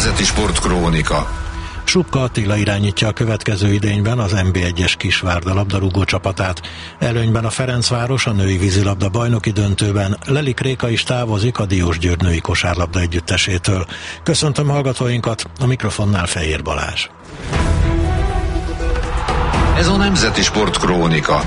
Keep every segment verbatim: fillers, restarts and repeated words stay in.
Nemzeti Sportkrónika. Supka Attila irányítja a következő idényben az en bé egyes Kisvárda labdarúgó csapatát. Előnyben a Ferencváros a női vízilabda bajnoki döntőben, Lelik Réka is távozik a Diósgyőr női kosárlabda együttesétől. Köszöntöm hallgatóinkat, a mikrofonnál Fehér Balázs. Ez a Nemzeti Sportkrónika.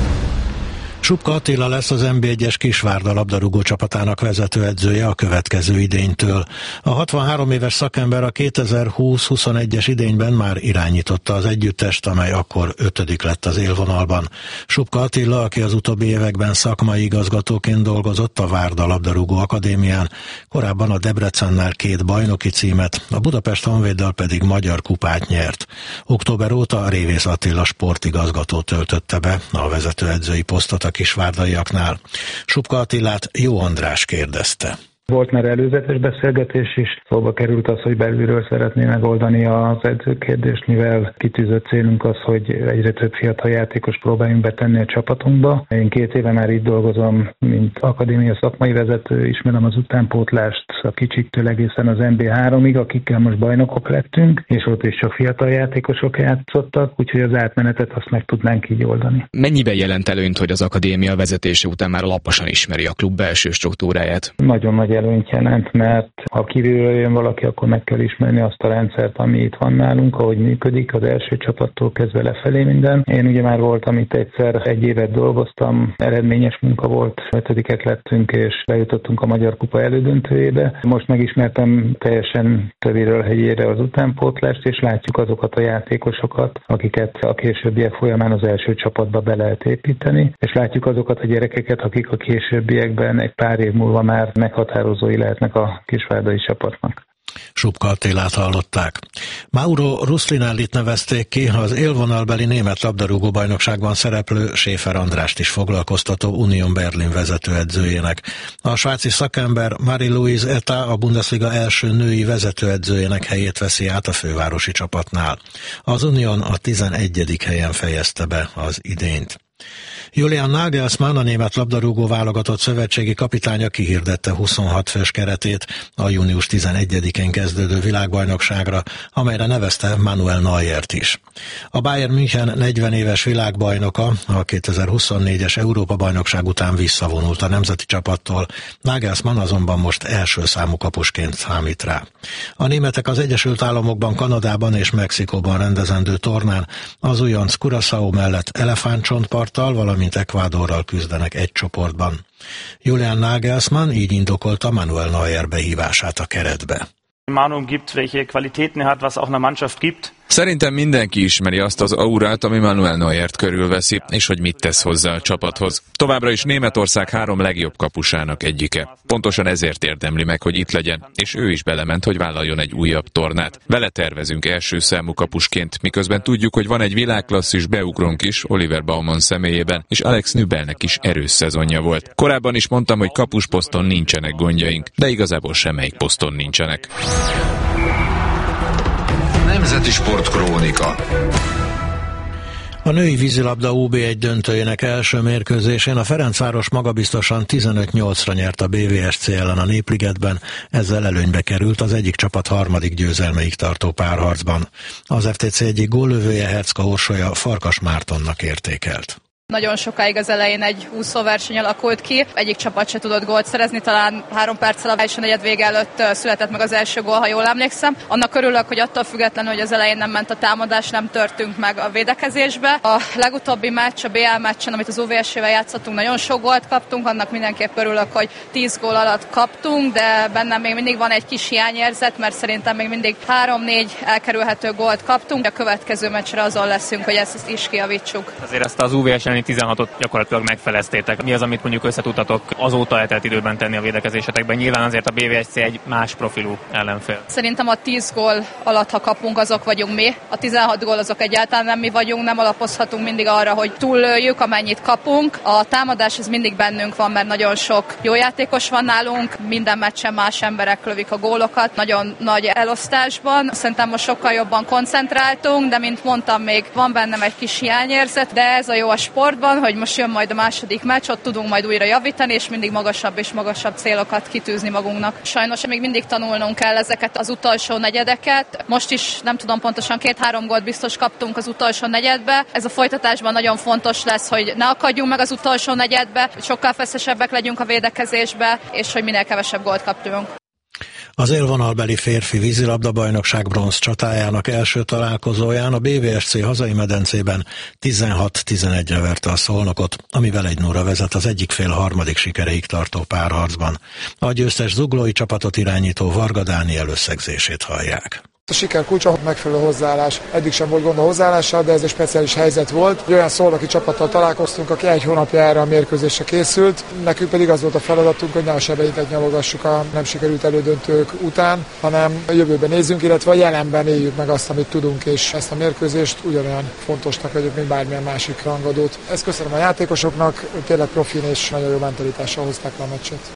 Supka Attila lesz az en bé egyes Kisvárda labdarúgó csapatának vezetőedzője a következő idénytől. A hatvanhárom éves szakember a kétezer-húsz-huszonegyes idényben már irányította az együttest, amely akkor ötödik lett az élvonalban. Supka Attila, aki az utóbbi években szakmai igazgatóként dolgozott a Várda labdarúgó akadémián, korábban a Debrecennel két bajnoki címet, a Budapest Honvéddal pedig magyar kupát nyert. Október óta a Révész Attila sportigazgató töltötte be a vezetőedzői posztot a kisvárdaiaknál. Supka Attilát Jó András kérdezte. Volt már előzetes beszélgetés is, szóba került az, hogy belülről szeretné megoldani az edzőkérdést, mivel kitűzött célunk az, hogy egyre több fiatal játékos próbáljunk betenni a csapatunkba. Én két éve már itt dolgozom, mint akadémia szakmai vezető, ismerem az utánpótlást a kicsiktől egészen az en bé háromig, akikkel most bajnokok lettünk, és ott is csak fiatal játékosok játszottak, úgyhogy az átmenetet azt meg tudnánk így oldani. Mennyiben jelent előnyt, hogy az akadémia vezetése után már alaposan ismeri a klub belső struktúráját? Nagyon nagy előnyt jelent, mert ha kívülről jön valaki, akkor meg kell ismerni azt a rendszert, ami itt van nálunk, ahogy működik, az első csapattól kezdve lefelé minden. Én ugye már voltam itt egyszer, egy évet dolgoztam, eredményes munka volt, ötödikek lettünk, és bejutottunk a Magyar Kupa elődöntőjébe. Most megismertem teljesen tövéről helyére az utánpótlást, és látjuk azokat a játékosokat, akiket a későbbiek folyamán az első csapatba be lehet építeni, és látjuk azokat a gyerekeket, akik a későbbiekben egy pár év múlva már meghatározói lehetnek a kisvárdai csapatnak. Supka Attilát hallották. Mauro Ruslinellit nevezték ki, az élvonalbeli német labdarúgó bajnokságban szereplő Schäfer Andrást is foglalkoztató Union Berlin vezetőedzőjének. A svájci szakember Marie-Louise Eta a Bundesliga első női vezetőedzőjének helyét veszi át a fővárosi csapatnál. Az Union a tizenegyedik helyen fejezte be az idényt. Julian Nagelsmann, a német labdarúgó válogatott szövetségi kapitánya kihirdette huszonhat fős keretét a június tizenegyedikén kezdődő világbajnokságra, amelyre nevezte Manuel Neuert is. A Bayern München negyven éves világbajnoka a kétezer-huszonnégyes Európa-bajnokság után visszavonult a nemzeti csapattól, Nagelsmann azonban most első számú kapusként számít rá. A németek az Egyesült Államokban, Kanadában és Mexikóban rendezendő tornán az újonc Curaçao mellett elefántcsontparttal, valamint Ecuadorral küzdenek egy csoportban. Julian Nagelsmann így indokolta Manuel Neuer behívását a keretbe. Manu gibt, welche Qualitäten er hat, was auch einer Mannschaft gibt. Szerintem mindenki ismeri azt az aurát, ami Manuel Neuert körülveszi, és hogy mit tesz hozzá a csapathoz. Továbbra is Németország három legjobb kapusának egyike. Pontosan ezért érdemli meg, hogy itt legyen, és ő is belement, hogy vállaljon egy újabb tornát. Vele tervezünk első számú kapusként, miközben tudjuk, hogy van egy világklasszis beugrónk is, Oliver Baumann személyében, és Alex Nübelnek is erős szezonja volt. Korábban is mondtam, hogy kapusposzton nincsenek gondjaink, de igazából semmelyik poszton nincsenek. Nemzeti Sportkrónika. A női vízilabda u bé egy döntőjének első mérkőzésén a Ferencváros magabiztosan tizenöt nyolcra nyert a bé vé es cé ellen a Népligetben, ezzel előnybe került az egyik csapat harmadik győzelmeig tartó párharcban. Az ef té cé egyik góllövője Hercka Orsolya Farkas Mártonnak értékelt. Nagyon sokáig az elején egy úszóverseny alakult ki, egyik csapat se tudott gólt szerezni, talán három perccel a első negyed vége előtt született meg az első gól, ha jól emlékszem. Annak örülök, hogy attól függetlenül, hogy az elején nem ment a támadás, nem törtünk meg a védekezésbe. A legutóbbi meccs, a bé el meccsen, amit az u vé es-ével játszottunk, nagyon sok gólt kaptunk, annak mindenképp örülök, hogy tíz gól alatt kaptunk, de bennem még mindig van egy kis hiányérzet, mert szerintem még mindig három-négy elkerülhető gólt kaptunk. A következő meccsre azon leszünk, hogy ezt is kijavítsuk. Azért ezt az u vé es tizenhatot gyakorlatilag megfeleztétek. Mi az, amit mondjuk összetudtatok azóta eltelt időben tenni a védekezésetekben? Nyilván azért a bé vé es cé egy más profilú ellenfél. Szerintem a tíz gól alatt, ha kapunk, azok vagyunk mi. A tizenhat gól azok egyáltalán nem mi vagyunk, nem alapozhatunk mindig arra, hogy túllőjük, amennyit kapunk. A támadás az mindig bennünk van, mert nagyon sok jó játékos van nálunk, minden meccsen más emberek lövik a gólokat, nagyon nagy elosztásban. Szerintem most sokkal jobban koncentráltunk, de mint mondtam, még van bennem egy kis hiányérzet, de ez a jó a sport. sportban, hogy most jön majd a második meccs, ott tudunk majd újra javítani, és mindig magasabb és magasabb célokat kitűzni magunknak. Sajnos még mindig tanulnunk kell ezeket az utolsó negyedeket. Most is nem tudom pontosan, két-három gólt biztos kaptunk az utolsó negyedbe. Ez a folytatásban nagyon fontos lesz, hogy ne akadjunk meg az utolsó negyedbe, sokkal feszesebbek legyünk a védekezésbe, és hogy minél kevesebb gólt kaptunk. Az élvonalbeli férfi vízilabda-bajnokság bronz csatájának első találkozóján a bé vé es cé hazai medencében tizenhat tizenegyre verte a Szolnokot, amivel egy nulla vezet az egyik fél harmadik sikereig tartó párharcban. A győztes zuglói csapatot irányító Varga Dániel összegzését hallják. A siker kulcsa megfelelő hozzáállás. Eddig sem volt gond a hozzáállással, de ez egy speciális helyzet volt. Egy olyan szolnoki csapattal találkoztunk, aki egy hónapja erre a mérkőzésre készült. Nekünk pedig az volt a feladatunk, hogy ne a sebeinket nyalogassuk a nem sikerült elődöntők után, hanem a jövőben nézzünk, illetve a jelenben éljük meg azt, amit tudunk, és ezt a mérkőzést ugyanolyan fontosnak vagyok, mint bármilyen másik rangadót. Ezt köszönöm a játékosoknak, tényleg profin és nagyon jó mentalitással hozták le a meccset.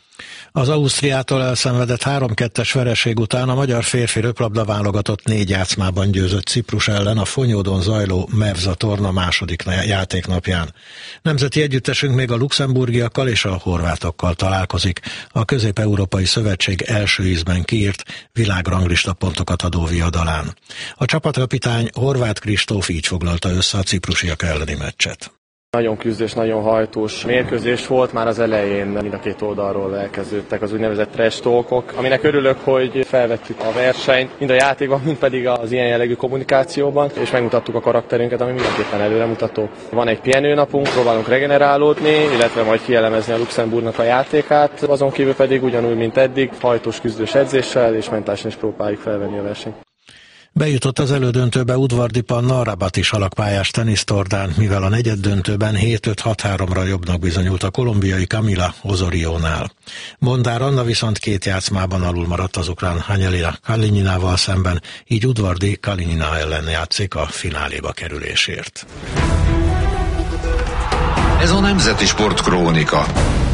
Az Ausztriától elszenvedett három kettes vereség után a magyar férfi röplabda válogatott négy játszmában győzött Ciprus ellen a Fonyódon zajló Mevza torna második játéknapján. Nemzeti együttesünk még a luxemburgiakkal és a horvátokkal találkozik. A Közép-Európai Szövetség első ízben kiírt világranglista pontokat adó viadalán. A csapatkapitány Horváth Kristóf így foglalta össze a ciprusiak elleni meccset. Nagyon küzdős, nagyon hajtós mérkőzés volt, már az elején mind a két oldalról elkezdődtek az úgynevezett trash talkok, aminek örülök, hogy felvettük a versenyt, mind a játékban, mind pedig az ilyen jellegű kommunikációban, és megmutattuk a karakterünket, ami mindenképpen előremutató. Van egy pihenőnapunk, próbálunk regenerálódni, illetve majd kielemezni a Luxemburgnak a játékát, azon kívül pedig ugyanúgy, mint eddig, hajtós, küzdős edzéssel, és mentálisan is próbáljuk felvenni a versenyt. Bejutott az elődöntőbe Udvardi Panna, a rabati salakpályás tenisztordán, mivel a negyeddöntőben hét öt hat háromra jobbnak bizonyult a kolumbiai Camila Osoriónál. Bondár Anna viszont két játszmában alul maradt az ukrán Hanyelina Kalininával szemben, így Udvardi Kalinina ellen játszik a fináléba kerülésért. Ez a Nemzeti Sportkrónika.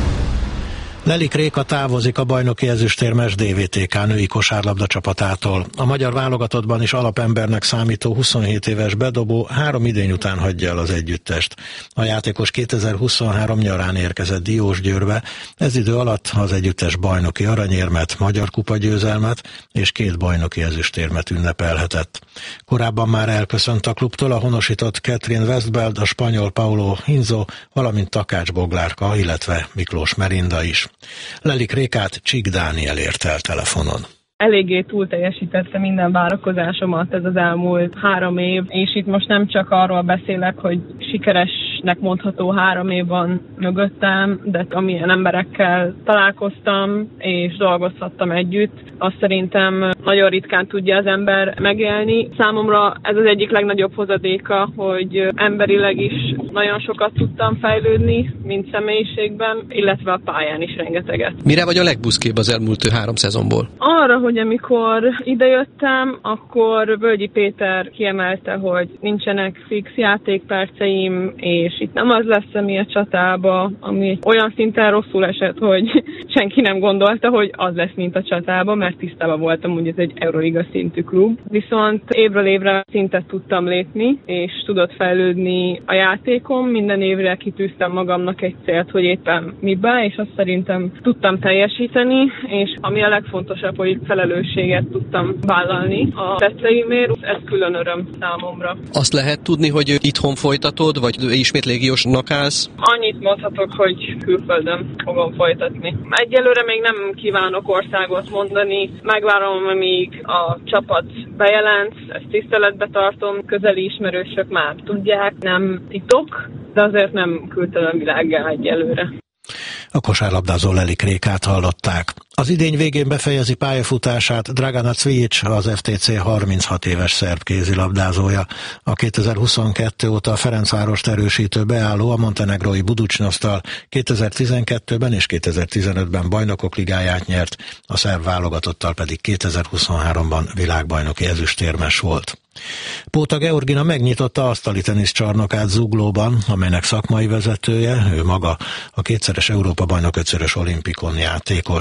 Lelik Réka távozik a bajnoki ezüstérmes dé vé té ká női kosárlabda csapatától. A magyar válogatottban is alapembernek számító huszonhét éves bedobó három idény után hagyja el az együttest. A játékos kétezer-huszonhárom nyarán érkezett Diósgyőrbe, ez idő alatt az együttes bajnoki aranyérmet, magyar kupa győzelmet és két bajnoki ezüstérmet ünnepelhetett. Korábban már elköszönt a klubtól a honosított Catherine Westbeld, a spanyol Paulo Hinzo, valamint Takács Boglárka, illetve Miklós Merinda is. Lelik Rékát Csík Dániel ért el telefonon. Eléggé túl teljesítette minden várakozásomat ez az elmúlt három év, és itt most nem csak arról beszélek, hogy sikeresnek mondható három év van mögöttem, de amilyen emberekkel találkoztam és dolgozhattam együtt, azt szerintem nagyon ritkán tudja az ember megélni. Számomra ez az egyik legnagyobb hozadéka, hogy emberileg is nagyon sokat tudtam fejlődni, mint személyiségben, illetve a pályán is rengeteget. Mire vagy a legbuszkébb az elmúlt három szezonból? Arra, hogy amikor idejöttem, akkor Völgyi Péter kiemelte, hogy nincsenek fix játékperceim, és itt nem az lesz, ami a csatába, ami olyan szinten rosszul esett, hogy senki nem gondolta, hogy az lesz, mint a csatába, mert tisztában voltam, hogy ez egy Euroliga szintű klub. Viszont évről évre szintet tudtam lépni, és tudott fejlődni a játékom. Minden évre kitűztem magamnak egy célt, hogy éppen miben, és azt szerintem tudtam teljesíteni, és ami a legfontosabb, hogy felelősséget tudtam vállalni a tetteimért, ez külön öröm számomra. Azt lehet tudni, hogy itthon folytatod, vagy ismét légiósnak állsz? Annyit mondhatok, hogy külföldön fogom folytatni. Egyelőre még nem kívánok országot mondani, megvárom, amíg a csapat bejelent, ezt tiszteletbe tartom, közeli ismerősök már tudják, nem titok, de azért nem kültelen világgá egyelőre. A kosárlabdázó Lelik Rékát hallották. Az idény végén befejezi pályafutását Dragana Cvijic, az ef té cé harminchat éves szerb kézilabdázója. A kétezer-huszonkettő óta a Ferencvárost erősítő beálló a montenegrói Buducsnosztal kétezer-tizenkettőben és kétezer-tizenötben bajnokok ligáját nyert, a szerb válogatottal pedig kétezer-huszonháromban világbajnoki ezüstérmes volt. Póta Georgina megnyitotta asztali teniszcsarnokát Zuglóban, amelynek szakmai vezetője, ő maga a kétszeres Európa-bajnok, ötszörös olimpikon játékos.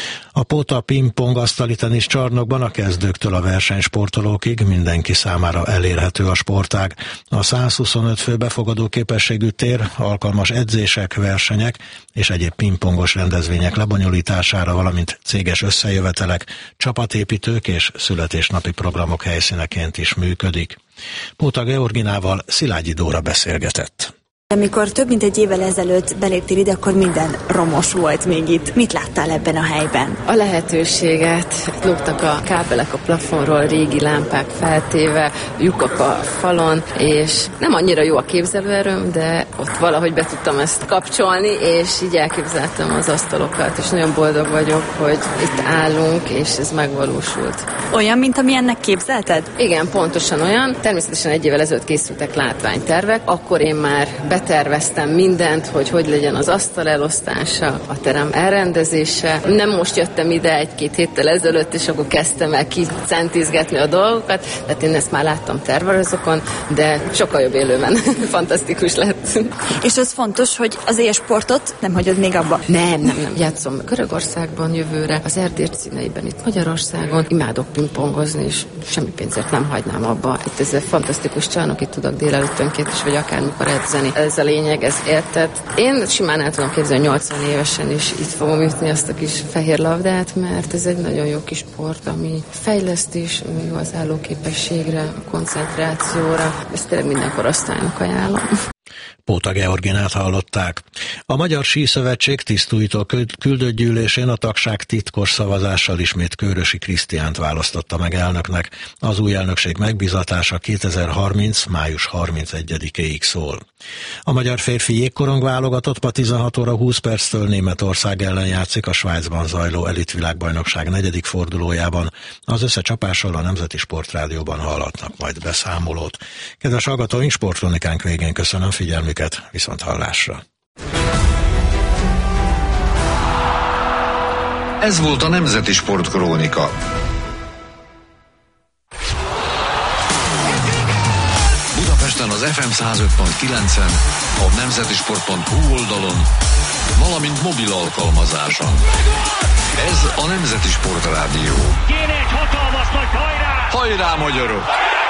A Póta pingpong asztali tenisz csarnokban a kezdőktől a versenysportolókig mindenki számára elérhető a sportág. A száz huszonöt fő befogadó képességű tér alkalmas edzések, versenyek és egyéb pingpongos rendezvények lebonyolítására, valamint céges összejövetelek, csapatépítők és születésnapi programok helyszíneként is működik. Póta Georginával Szilágyi Dóra beszélgetett. Amikor több mint egy évvel ezelőtt beléptél ide, akkor minden romos volt még itt. Mit láttál ebben a helyben? A lehetőséget. Lógtak a kábelek a plafonról, régi lámpák feltéve, lyukak a falon, és nem annyira jó a képzelőerőm, de ott valahogy be tudtam ezt kapcsolni, és így elképzeltem az asztalokat, és nagyon boldog vagyok, hogy itt állunk, és ez megvalósult. Olyan, mint amilyennek képzelted? Igen, pontosan olyan. Természetesen egy évvel ezelőtt készültek látványtervek, akkor én már beterveztem mindent, hogy hogy legyen az asztal elosztása, a terem elrendezése. Nem most jöttem ide egy-két héttel ezelőtt, és akkor kezdtem el kicentizgetni a dolgokat, tehát én ezt már láttam tervrajzokon, de sokkal jobb élőben. Fantasztikus lett. És az fontos, hogy az élsportot nem hagyod még abba? Nem, nem, nem. Játszom Görögországban jövőre, az Erdély színeiben itt Magyarországon. Imádok pingpongozni, és semmi pénzért nem hagynám abba. Itt ez egy fantasztikus csarnok, itt tudok délelőttönként is, vagy akármikor edzeni. Ez a lényeg, ez érted. Én simán el tudom képzelni, nyolcvan évesen is itt fogom ütni azt a kis fehér labdát, mert ez egy nagyon jó kis sport, ami fejlesztés, ami jó az állóképességre, a koncentrációra. Ezt tényleg minden korosztálynak ajánlom. Póta Georginát hallották. A Magyar Síszövetség tisztújtó küldött gyűlésén a tagság titkos szavazással ismét Kőrösi Krisztiánt választotta meg elnöknek. Az új elnökség megbízatása kétezer-harminc. május harmincegyedikéig szól. A magyar férfi jégkorong válogatott ma tizenhat óra húsz perctől Németország ellen játszik a Svájcban zajló elitvilágbajnokság negyedik fordulójában. Az összecsapásról a Nemzeti Sportrádióban hallhatnak majd beszámolót. Kedves hallgatóink, sportkronikánk végén köszönöm figyelmüket, viszont hallásra. Ez volt a Nemzeti Sportkrónika. Budapesten az ef em száz öt pont kilencen, a nemzetisport pont hu oldalon, valamint mobil alkalmazáson. Ez a Nemzeti Sportrádió. Kéne egy hatalmas nagy hajrá! Hajrá, magyarok!